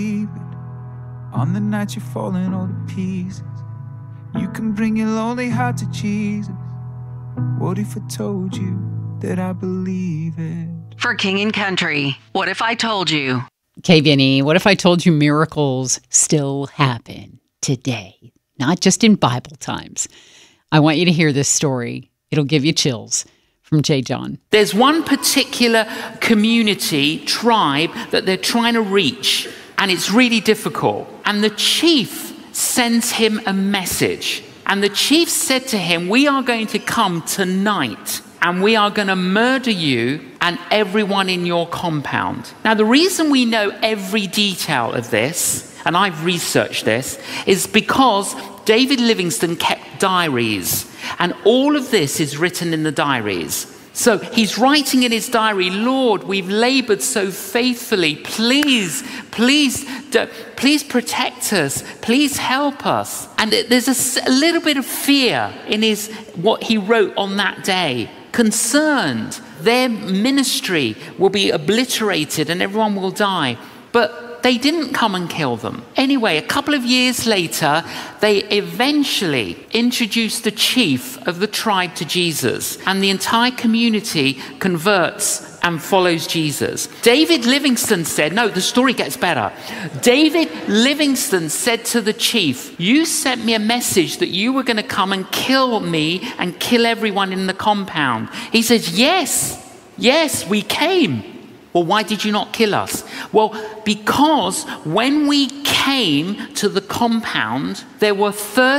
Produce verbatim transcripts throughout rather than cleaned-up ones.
On the night you're falling all to pieces, you can bring your lonely heart to Jesus. What if I told you that I believe it? For King and Country, what if I told you? Okay, Vinny, what if I told you miracles still happen today, not just in Bible times? I want you to hear this story. It'll give you chills. From J. John. There's one particular community, tribe, that they're trying to reach, and it's really difficult. And the chief sends him a message. And the chief said to him, we are going to come tonight, and we are going to murder you and everyone in your compound. Now, the reason we know every detail of this, and I've researched this, is because David Livingstone kept diaries, and all of this is written in the diaries. So he's writing in his diary, Lord, we've labored so faithfully. Please, please, please protect us. Please help us. And there's a, a little bit of fear in his what he wrote on that day. Concerned their ministry will be obliterated and everyone will die. But they didn't come and kill them. Anyway, a couple of years later, they eventually introduced the chief of the tribe to Jesus, and the entire community converts and follows Jesus. David Livingstone said, no, the story gets better. David Livingstone said to the chief, you sent me a message that you were going to come and kill me and kill everyone in the compound. He says, yes, yes, we came. Well, why did you not kill us? Well, because when we came to the compound, there were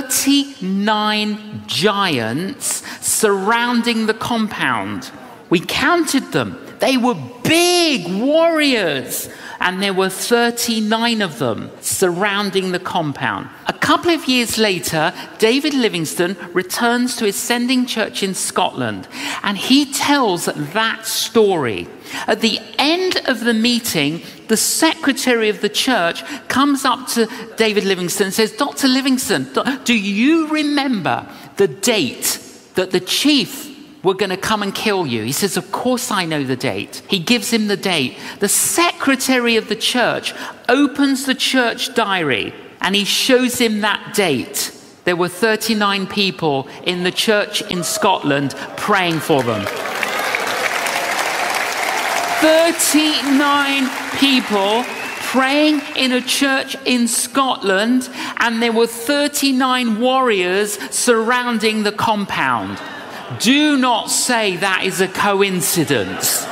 thirty-nine giants surrounding the compound. We counted them. They were big warriors, and there were thirty-nine of them surrounding the compound. A couple of years later, David Livingstone returns to his sending church in Scotland, and he tells that story. At the end of the meeting, the secretary of the church comes up to David Livingstone and says, Doctor Livingstone, do you remember the date that the chief were going to come and kill you? He says, of course I know the date. He gives him the date. The secretary of the church opens the church diary and he shows him that date. There were thirty-nine people in the church in Scotland praying for them. thirty-nine people praying in a church in Scotland, and there were thirty-nine warriors surrounding the compound. Do not say that is a coincidence.